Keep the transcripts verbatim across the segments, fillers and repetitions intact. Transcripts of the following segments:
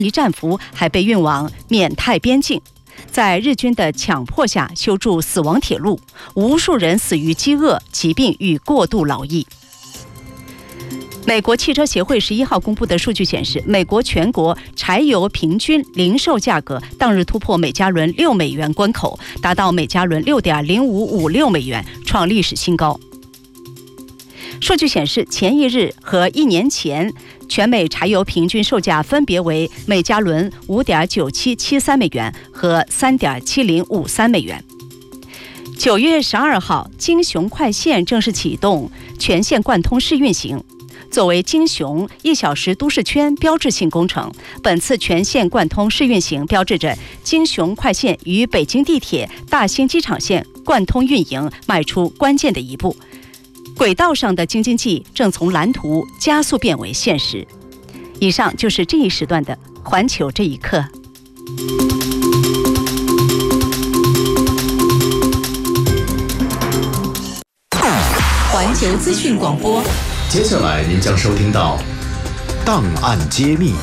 尼战俘还被运往缅泰边境，在日军的强迫下修筑死亡铁路，无数人死于饥饿、疾病与过度劳役。美国汽车协会十一号公布的数据显示，美国全国柴油平均零售价格当日突破每加仑六美元关口，达到每加仑六点零五五六美元，创历史新高。数据显示，前一日和一年前，全美柴油平均售价分别为每加仑五点九七七三美元和三点七零五三美元。九月十二号，京雄快线正式启动全线贯通试运行。作为京雄一小时都市圈标志性工程，本次全线贯通试运行标志着京雄快线与北京地铁大兴机场线贯通运营迈出关键的一步。轨道上的京津冀正从蓝图加速变为现实。以上就是这一时段的环球这一刻。 环球资讯广播， 接下来您将收听到档案揭秘。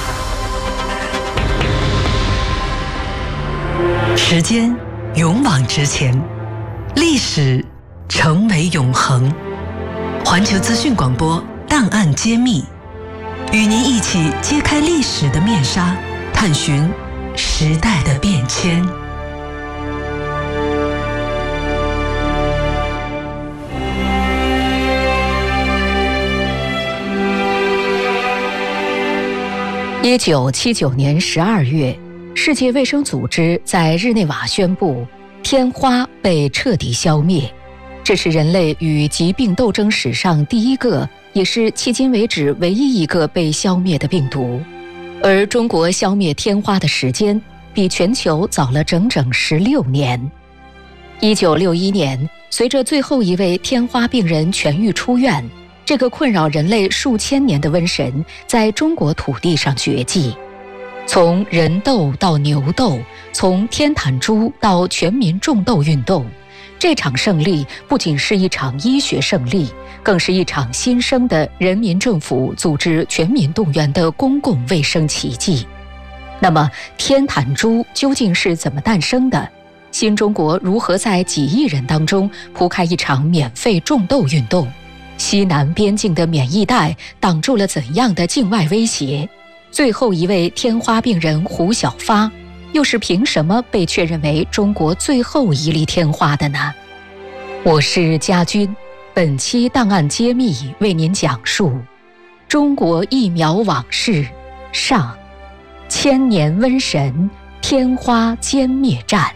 时间勇往直前，历史成为永恒。环球资讯广播档案揭秘，与您一起揭开历史的面纱，探寻时代的变迁。一九七九年十二月，世界卫生组织在日内瓦宣布，天花被彻底消灭。这是人类与疾病斗争史上第一个，也是迄今为止唯一一个被消灭的病毒。而中国消灭天花的时间比全球早了整整十六年。一九六一年，随着最后一位天花病人痊愈出院，这个困扰人类数千年的瘟神在中国土地上绝迹。从人斗到牛斗，从天坛猪到全民种豆运动，这场胜利不仅是一场医学胜利，更是一场新生的人民政府组织全民动员的公共卫生奇迹。那么，天坛猪究竟是怎么诞生的？新中国如何在几亿人当中铺开一场免费种豆运动？西南边境的免疫带挡住了怎样的境外威胁？最后一位天花病人胡小发，又是凭什么被确认为中国最后一例天花的呢？我是家军，本期档案揭秘为您讲述中国疫苗往事上，千年瘟神天花歼灭战。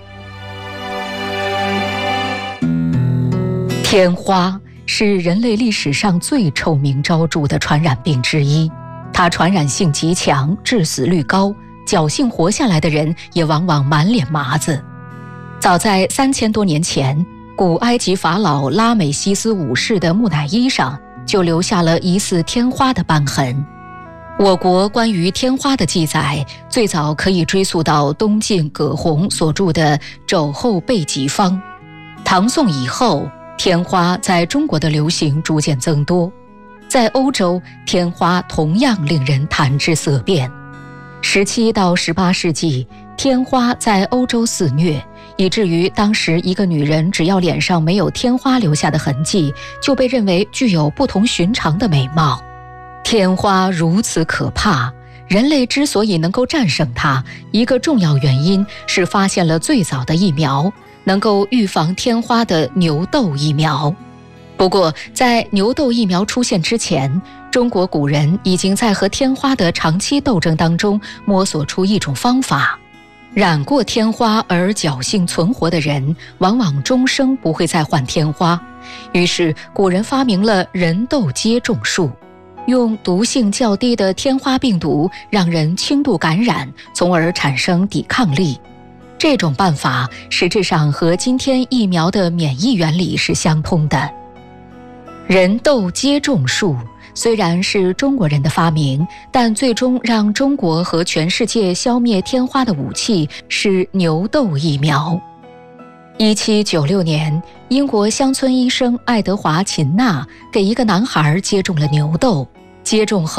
天花是人类历史上最臭名昭著的传染病之一，它传染性极强，致死率高，侥幸活下来的人也往往满脸麻子。早在三千多年前，古埃及法老拉美西斯五世的木乃伊上就留下了疑似天花的斑痕。我国关于天花的记载最早可以追溯到东晋葛洪所著的《肘后备急方》。唐宋以后，天花在中国的流行逐渐增多，在欧洲，天花同样令人谈之色变。十七到十八世纪，天花在欧洲肆虐，以至于当时一个女人只要脸上没有天花留下的痕迹，就被认为具有不同寻常的美貌。天花如此可怕，人类之所以能够战胜它，一个重要原因是发现了最早的疫苗，能够预防天花的牛痘疫苗。不过，在牛痘疫苗出现之前，中国古人已经在和天花的长期斗争当中摸索出一种方法。染过天花而侥幸存活的人，往往终生不会再患天花。于是，古人发明了人痘接种术，用毒性较低的天花病毒让人轻度感染，从而产生抵抗力。这种办法实质上和今天疫苗的免疫原理是相通的。人痘接种术虽然是中国人的发明，但最终让中国和全世界消灭天花的武器是牛痘疫苗。一七九六年，英国乡村医生爱德华·秦纳给一个男孩接种了牛痘。接种后，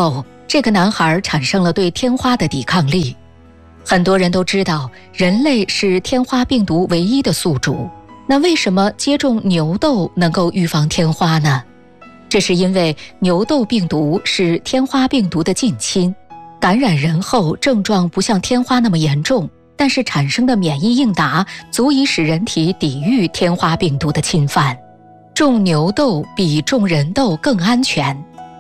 这个男孩产生了对天花的抵抗力。很多人都知道，人类是天花病毒唯一的宿主，那为什么接种牛痘能够预防天花呢？这是因为牛痘病毒是天花病毒的近亲，感染人后症状不像天花那么严重，但是产生的免疫应答足以使人体抵御天花病毒的侵犯。种牛痘比种人痘更安全。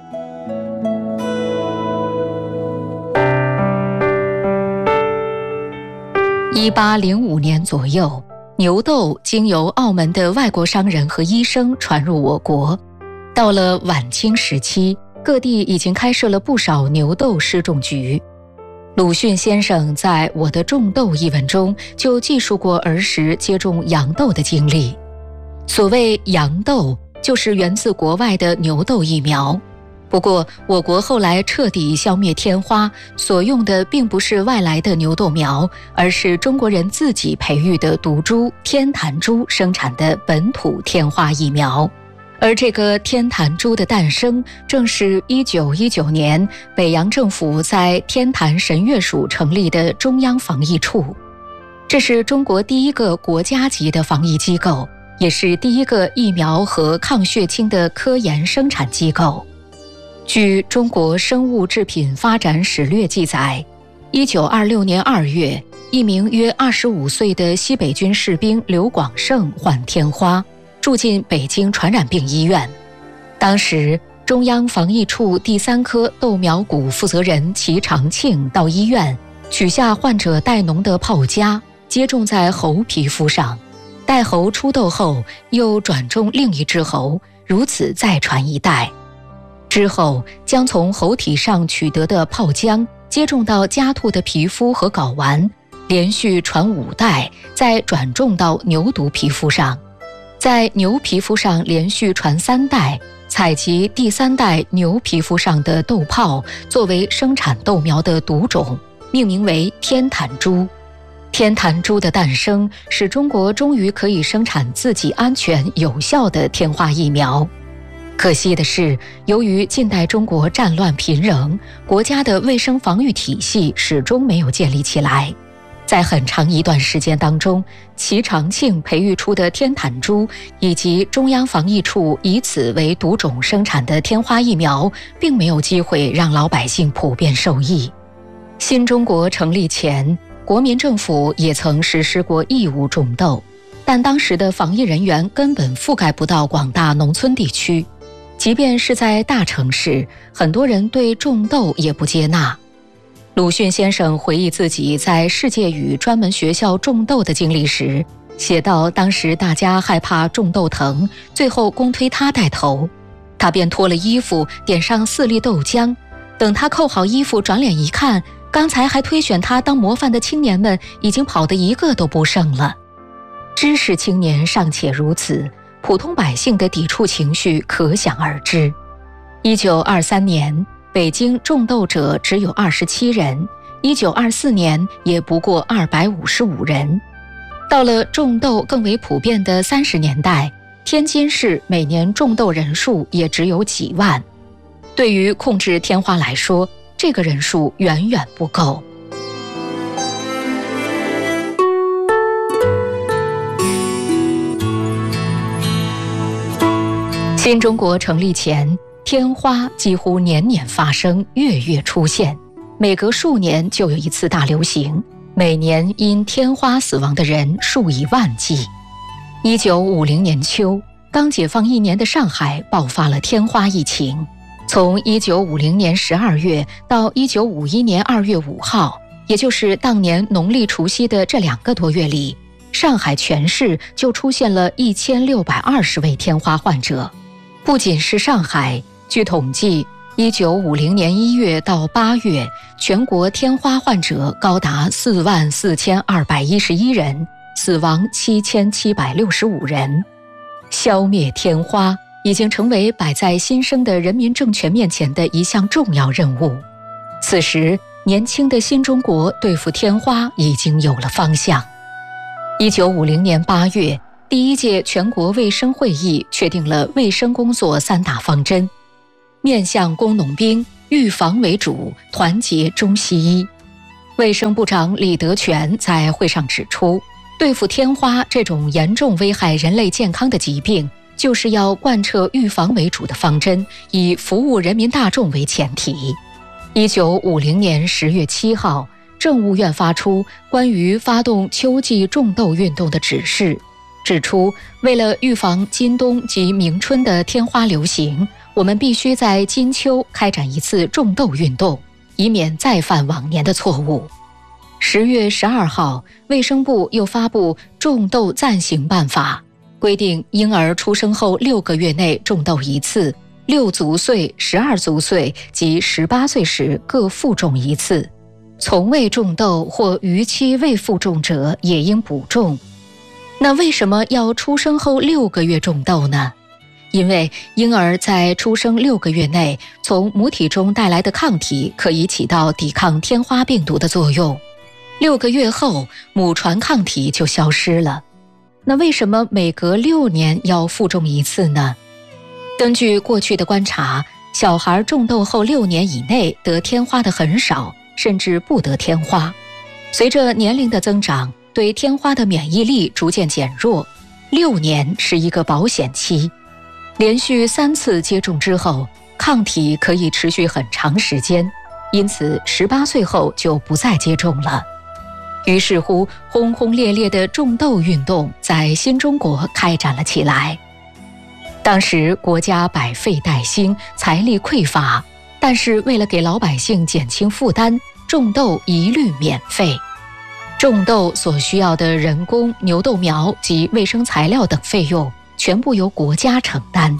一八零五年左右，牛痘经由澳门的外国商人和医生传入我国。到了晚清时期，各地已经开设了不少牛痘施种局。鲁迅先生在《我的种痘》一文中就记述过儿时接种羊痘的经历。所谓羊痘，就是源自国外的牛痘疫苗。不过，我国后来彻底消灭天花，所用的并不是外来的牛痘苗，而是中国人自己培育的毒株天坛株生产的本土天花疫苗。而这个天坛株的诞生，正是一九一九年北洋政府在天坛神乐署成立的中央防疫处。这是中国第一个国家级的防疫机构，也是第一个疫苗和抗血清的科研生产机构。据中国生物制品发展史略记载，一九二六年二月，一名约二十五岁的西北军士兵刘广胜患天花，住进北京传染病医院。当时中央防疫处第三科豆苗股负责人齐长庆到医院取下患者带脓的泡痂，接种在猴皮肤上，待猴出痘后又转种另一只猴，如此再传一代。之后将从猴体上取得的泡浆接种到家兔的皮肤和睾丸，连续传五代，再转种到牛犊皮肤上，在牛皮肤上连续传三代，采集第三代牛皮肤上的痘泡作为生产豆苗的毒种，命名为天坛株。天坛株的诞生，使中国终于可以生产自己安全有效的天花疫苗。可惜的是，由于近代中国战乱频仍，国家的卫生防御体系始终没有建立起来。在很长一段时间当中，齐长庆培育出的天坛株以及中央防疫处以此为毒种生产的天花疫苗，并没有机会让老百姓普遍受益。新中国成立前，国民政府也曾实施过义务种痘，但当时的防疫人员根本覆盖不到广大农村地区。即便是在大城市，很多人对种痘也不接纳。鲁迅先生回忆自己在世界语专门学校种痘的经历时，写道当时大家害怕种痘疼，最后公推他带头，他便脱了衣服，点上四粒豆浆，等他扣好衣服转脸一看，刚才还推选他当模范的青年们已经跑得一个都不剩了。知识青年尚且如此，普通百姓的抵触情绪可想而知。一九二三年，北京种痘者只有二十七人，一九二四年也不过二百五十五人。到了种痘更为普遍的三十年代，天津市每年种痘人数也只有几万。对于控制天花来说，这个人数远远不够。新中国成立前，天花几乎年年发生，月月出现，每隔数年就有一次大流行，每年因天花死亡的人数以万计。一九五零年秋，刚解放一年的上海爆发了天花疫情。从一九五零年十二月到一九五一年二月五号，也就是当年农历除夕的这两个多月里，上海全市就出现了一千六百二十位天花患者。不仅是上海，据统计，一九五零年一月到八月，全国天花患者高达四万四千二百一十一人，死亡七千七百六十五人。消灭天花已经成为摆在新生的人民政权面前的一项重要任务。此时，年轻的新中国对付天花已经有了方向。一九五零年八月，第一届全国卫生会议确定了卫生工作三大方针：面向工农兵， 预防为主，团结中西医。卫生部长李德全在会上指出，对付天花这种严重危害人类健康的疾病，就是要贯彻预防为主的方针，以服务人民大众为前提。一九五零年十月七号，政务院发出关于发动秋季种豆运动的指示，指出为了预防今冬及明春的天花流行，我们必须在今秋开展一次种豆运动，以免再犯往年的错误。十月十二号，卫生部又发布种豆暂行办法，规定婴儿出生后六个月内种豆一次，六足岁、十二足岁及十八岁时各复种一次。从未种豆或逾期未复种者也应补种。那为什么要出生后六个月种豆呢？因为婴儿在出生六个月内，从母体中带来的抗体可以起到抵抗天花病毒的作用。六个月后，母传抗体就消失了。那为什么每隔六年要复种一次呢？根据过去的观察，小孩种豆后六年以内得天花的很少，甚至不得天花。随着年龄的增长，对天花的免疫力逐渐减弱，六年是一个保险期。连续三次接种之后，抗体可以持续很长时间，因此十八岁后就不再接种了。于是乎，轰轰烈烈的种豆运动在新中国开展了起来。当时国家百废待兴，财力匮乏，但是为了给老百姓减轻负担，种豆一律免费。种豆所需要的人工、牛豆苗及卫生材料等费用，全部由国家承担。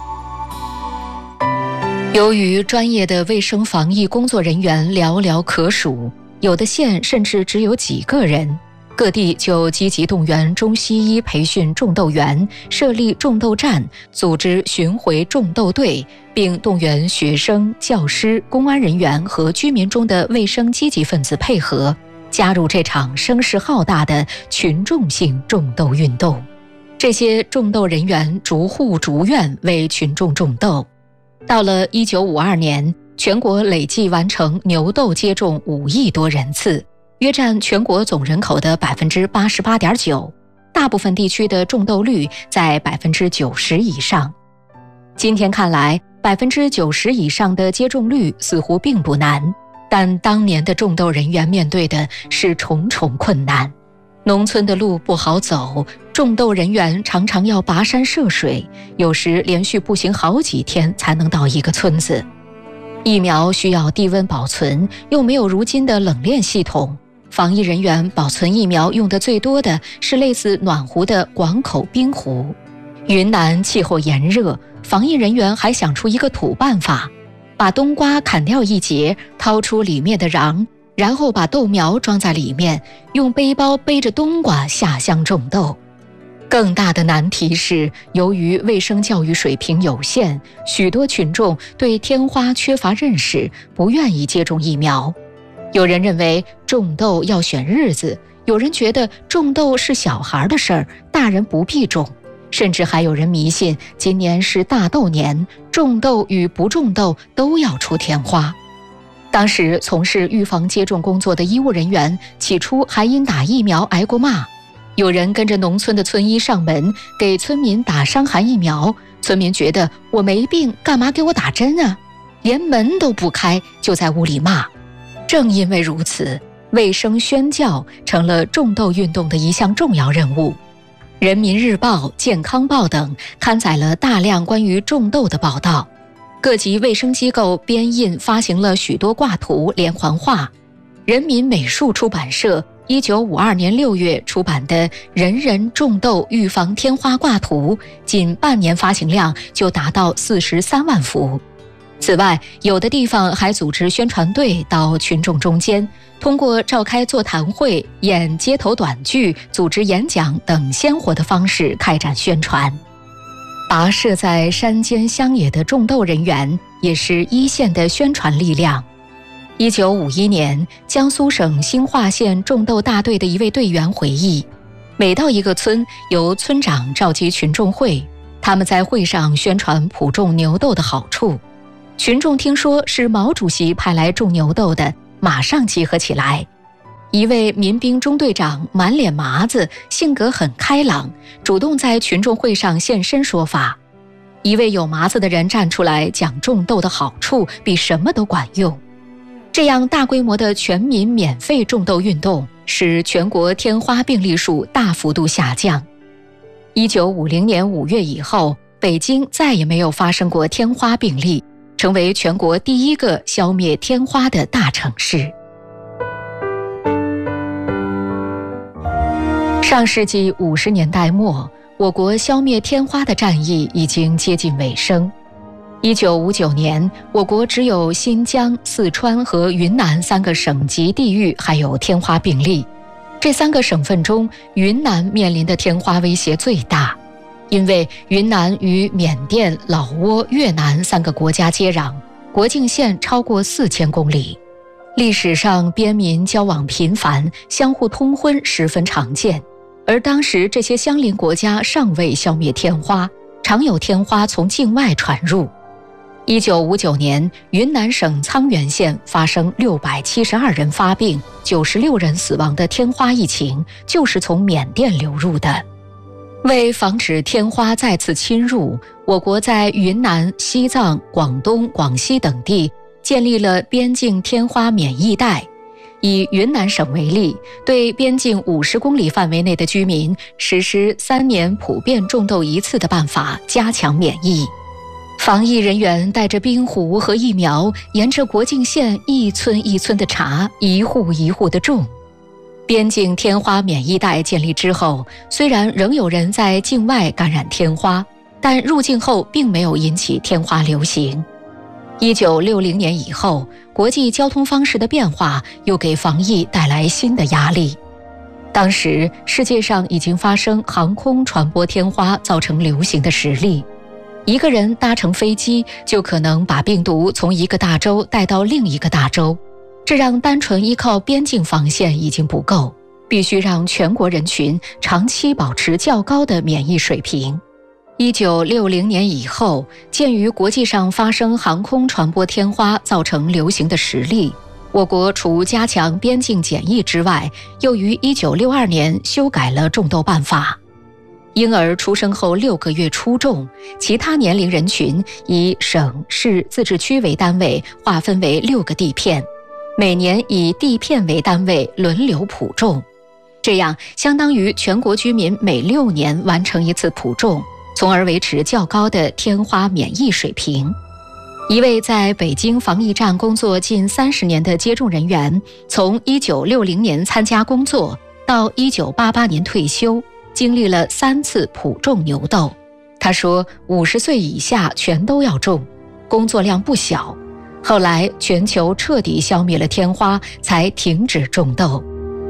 由于专业的卫生防疫工作人员寥寥可数，有的县甚至只有几个人，各地就积极动员中西医培训种豆员，设立种豆站，组织巡回种豆队，并动员学生、教师、公安人员和居民中的卫生积极分子配合，加入这场声势浩大的群众性种豆运动。这些种豆人员逐户逐院为群众种豆。到了一九五二年，全国累计完成牛豆接种五亿多人次，约占全国总人口的百分之八十八点九，大部分地区的种豆率在百分之九十以上。今天看来，百分之九十以上的接种率似乎并不难，但当年的种豆人员面对的是重重困难。农村的路不好走，种豆人员常常要跋山涉水，有时连续步行好几天才能到一个村子。疫苗需要低温保存，又没有如今的冷链系统，防疫人员保存疫苗用的最多的是类似暖壶的广口冰壶。云南气候炎热，防疫人员还想出一个土办法，把冬瓜砍掉一截，掏出里面的瓤，然后把豆苗装在里面，用背包背着冬瓜下乡种豆。更大的难题是，由于卫生教育水平有限，许多群众对天花缺乏认识，不愿意接种疫苗。有人认为种豆要选日子，有人觉得种豆是小孩的事儿，大人不必种，甚至还有人迷信今年是大豆年，种豆与不种豆都要出天花。当时从事预防接种工作的医务人员起初还因打疫苗挨过骂。有人跟着农村的村医上门给村民打伤寒疫苗，村民觉得我没病，干嘛给我打针啊？连门都不开，就在屋里骂。正因为如此，卫生宣教成了种豆运动的一项重要任务。人民日报、健康报等刊载了大量关于种豆的报道，各级卫生机构编印发行了许多挂图、连环画。人民美术出版社一九五二年六月出版的《人人种豆预防天花挂图》，仅半年发行量就达到四十三万幅。此外，有的地方还组织宣传队到群众中间，通过召开座谈会、演街头短剧、组织演讲等鲜活的方式开展宣传。跋涉在山间乡野的种豆人员也是一线的宣传力量。一九五一年，江苏省兴化县种豆大队的一位队员回忆，每到一个村，由村长召集群众会，他们在会上宣传普种牛豆的好处。 群众听说是毛主席派来种牛豆的，马上集合起来。一位民兵中队长满脸麻子，性格很开朗，主动在群众会上现身说法。一位有麻子的人站出来讲种豆的好处，比什么都管用。这样大规模的全民免费种豆运动，使全国天花病例数大幅度下降。一九五零年五月以后，北京再也没有发生过天花病例，成为全国第一个消灭天花的大城市。上世纪五十年代末，我国消灭天花的战役已经接近尾声。一九五九年，我国只有新疆、四川和云南三个省级地域还有天花病例。这三个省份中，云南面临的天花威胁最大，因为云南与缅甸、老挝、越南三个国家接壤，国境线超过四千公里。历史上边民交往频繁，相互通婚十分常见。而当时这些相邻国家尚未消灭天花，常有天花从境外传入。一九五九年，云南省沧源县发生六百七十二人发病、九十六人死亡的天花疫情，就是从缅甸流入的。为防止天花再次侵入，我国在云南、西藏、广东、广西等地建立了边境天花免疫带。以云南省为例，对边境五十公里范围内的居民实施三年普遍种豆一次的办法，加强免疫。防疫人员带着冰壶和疫苗，沿着国境线一村一村的查，一户一户的种。边境天花免疫带建立之后，虽然仍有人在境外感染天花，但入境后并没有引起天花流行。一九六零年以后，国际交通方式的变化又给防疫带来新的压力。当时世界上已经发生航空传播天花造成流行的实例，一个人搭乘飞机就可能把病毒从一个大洲带到另一个大洲，这让单纯依靠边境防线已经不够，必须让全国人群长期保持较高的免疫水平。一九六零年以后，鉴于国际上发生航空传播天花造成流行的实例，我国除加强边境检疫之外，又于一九六二年修改了种豆办法。婴儿出生后六个月初种，其他年龄人群以省、市、自治区为单位划分为六个地片，每年以地片为单位轮流普种，这样相当于全国居民每六年完成一次普种，从而维持较高的天花免疫水平。一位在北京防疫站工作近三十年的接种人员，从一九六零年参加工作到一九八八年退休，经历了三次普种牛豆。他说，五十岁以下全都要种，工作量不小。后来全球彻底消灭了天花，才停止种豆。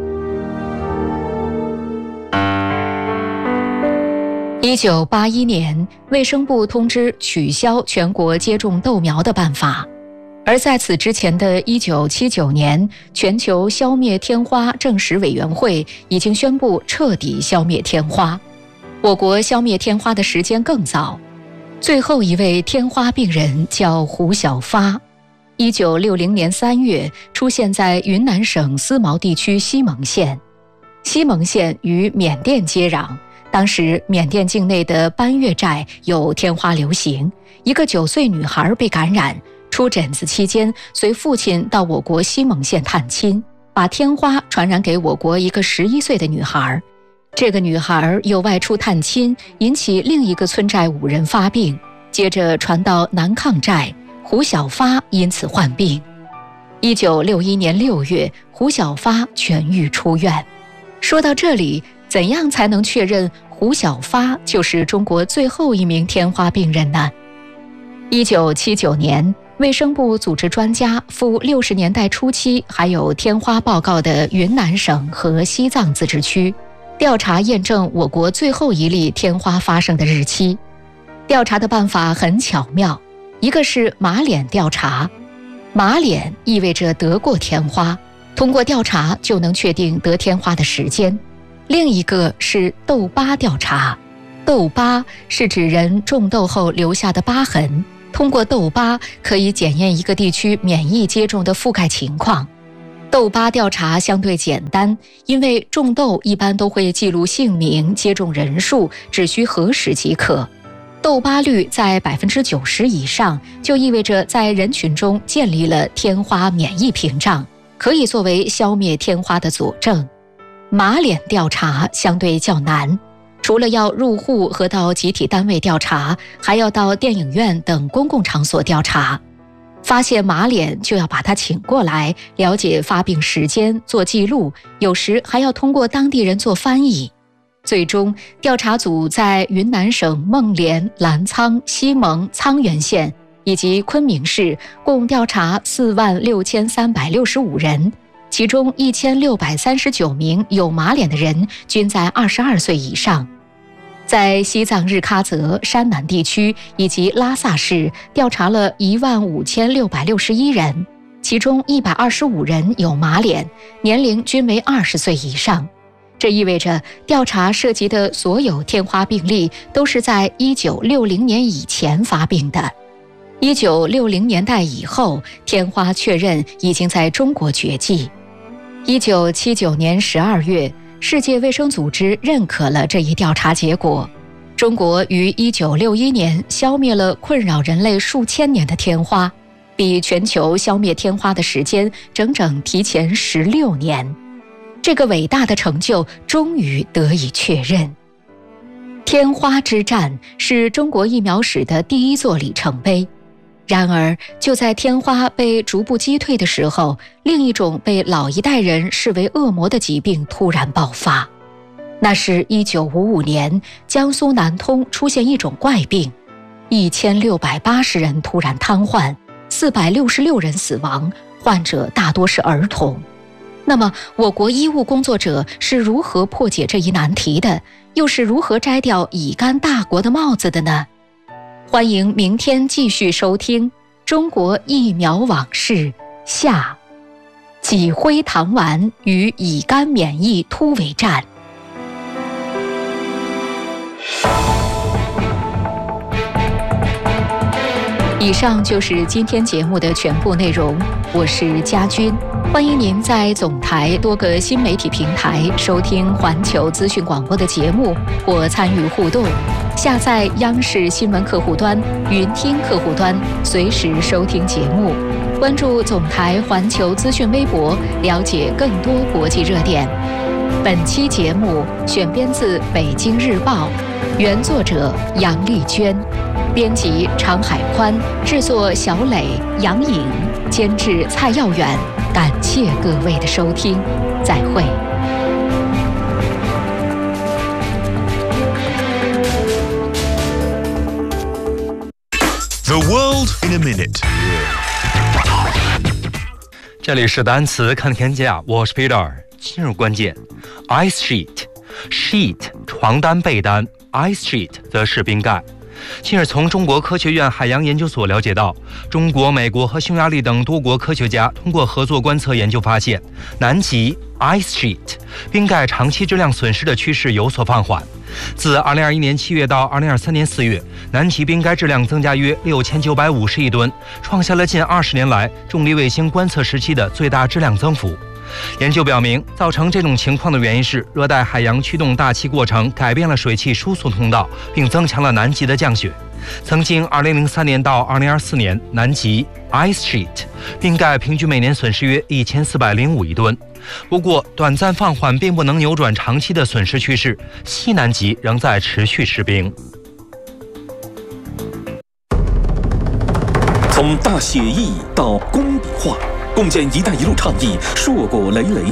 一九八一年，卫生部通知取消全国接种豆苗的办法，而在此之前的一九七九年，全球消灭天花证实委员会已经宣布彻底消灭天花。我国消灭天花的时间更早，最后一位天花病人叫胡小发，一九六零年三月出现在云南省思茅地区西蒙县。西蒙县与缅甸接壤，当时缅甸境内的班岳寨有天花流行，一个九岁女孩被感染，出疹子期间随父亲到我国西蒙县探亲，把天花传染给我国一个十一岁的女孩。这个女孩又外出探亲，引起另一个村寨五人发病，接着传到南抗寨，胡小发因此患病。一九六一年六月，胡小发痊愈出院。说到这里，怎样才能确认胡小发就是中国最后一名天花病人呢？一九七九年，卫生部组织专家赴六十年代初期还有天花报告的云南省和西藏自治区，调查验证我国最后一例天花发生的日期。调查的办法很巧妙，一个是马脸调查，马脸意味着得过天花，通过调查就能确定得天花的时间。另一个是痘疤调查，痘疤是指人种豆后留下的疤痕， 通过痘疤可以检验一个地区免疫接种的覆盖情况。痘疤调查相对简单，因为种痘一般都会记录姓名、接种人数，只需核实即可。痘疤率在百分之九十以上，就意味着在人群中建立了天花免疫屏障，可以作为消灭天花的佐证。马脸调查相对较难，除了要入户和到集体单位调查，还要到电影院等公共场所调查。发现马脸就要把他请过来，了解发病时间，做记录，有时还要通过当地人做翻译。最终，调查组在云南省孟连、澜沧、西蒙、沧源县以及昆明市共调查四万六千三百六十五人，其中一千六百三十九名有马脸的人均在二十二岁以上。在西藏日喀则、山南地区以及拉萨市调查了一万五千六百六十一人，其中一百二十五人有马脸，年龄均为二十岁以上。这意味着调查涉及的所有天花病例都是在一九六零年以前发病的。一九六零年代以后，天花确认已经在中国绝迹。一九七九年十二月，世界卫生组织认可了这一调查结果。中国于一九六一年消灭了困扰人类数千年的天花，比全球消灭天花的时间整整提前十六年。这个伟大的成就终于得以确认。天花之战是中国疫苗史的第一座里程碑。然而，就在天花被逐步击退的时候，另一种被老一代人视为恶魔的疾病突然爆发。那是一九五五年，江苏南通出现一种怪病，一千六百八十人突然瘫痪，四百六十六人死亡，患者大多是儿童。那么，我国医务工作者是如何破解这一难题的？又是如何摘掉乙肝大国的帽子的呢？欢迎明天继续收听《中国疫苗往事》下，几辉糖丸与乙肝免疫突围战。以上就是今天节目的全部内容，我是佳君。欢迎您在总台多个新媒体平台收听环球资讯广播的节目或参与互动，下载央视新闻客户端、云听客户端，随时收听节目。关注总台环球资讯微博，了解更多国际热点。本期节目选编自《北京日报》，原作者杨丽娟，编辑常海宽，制作小磊、杨颖，监制蔡耀远。感谢各位的收听，再会。 The world in a minute。 这里是单词看天下，我是 Peter。今日关键 ：ice sheet，sheet 床单被单 ，ice sheet 则是冰盖。近日，从中国科学院海洋研究所了解到，中国、美国和匈牙利等多国科学家通过合作观测研究发现，南极 ice sheet 冰盖长期质量损失的趋势有所放缓。自二零二一年七月到二零二三年四月，南极冰盖质量增加约六千九百五十亿吨，创下了近二十年来重力卫星观测时期的最大质量增幅。研究表明，造成这种情况的原因是热带海洋驱动大气过程改变了水汽输送通道，并增强了南极的降雪。曾经二零零三年到二零二四年，南极 ice sheet 冰盖平均每年损失约一千四百零五亿吨。不过，短暂放缓并不能扭转长期的损失趋势，西南极仍在持续失冰。 从大写意到工笔画，共建“一带一路”倡议硕果累累。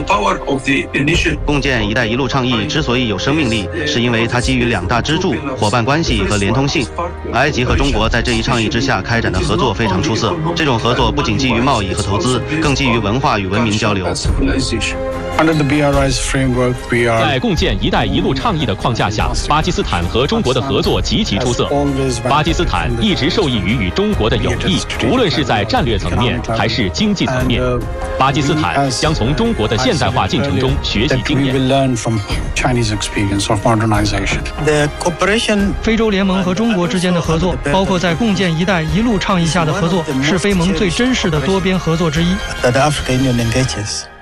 共建“一带一路”倡议之所以有生命力，是因为它基于两大支柱：伙伴关系和连通性。埃及和中国在这一倡议之下开展的合作非常出色。这种合作不仅基于贸易和投资，更基于文化与文明交流。 在共建“一带一路”倡议的框架下，巴基斯坦和中国的合作极其出色。巴基斯坦一直受益于与中国的友谊，无论是在战略层面还是经济层面。巴基斯坦将从中国的现代化进程中学习经验。 非洲联盟和中国之间的合作，包括在共建“一带一路”倡议下的合作，是非盟最真实的多边合作之一。